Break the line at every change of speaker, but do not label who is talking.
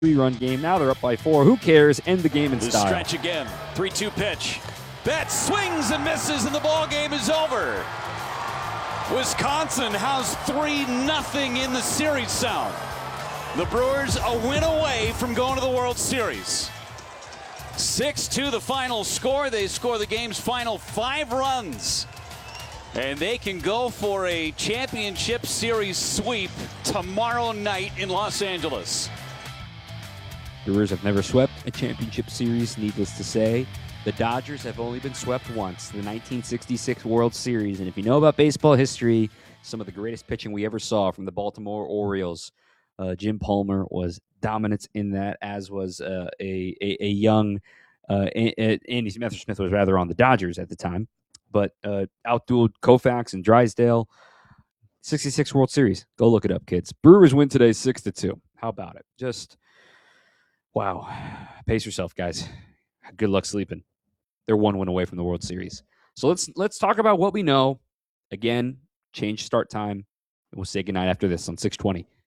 3-run game. Now they're up by 4. Who cares? End the game in
The
style.
stretch again. 3-2 pitch. Betts swings and misses, and the ball game is over. Wisconsin has 3-0 in the series sound. The Brewers a win away from going to the World Series. 6-2 the final score. They score the game's final 5 runs. And they can go for a championship series sweep tomorrow night in Los Angeles.
Brewers have never swept a championship series, needless to say. The Dodgers have only been swept once, the 1966 World Series. And if you know about baseball history, some of the greatest pitching we ever saw from the Baltimore Orioles, Jim Palmer was dominant in that, as was a young Andy Smith was rather on the Dodgers at the time, but outdueled Koufax and Drysdale. 66 World Series. Go look it up, kids. Brewers win today 6-2. How about it? Just wow. Pace yourself, guys. Good luck sleeping. They're 1 win away from the World Series. So let's talk about what we know. Again, change start time, and we'll say goodnight after this on 620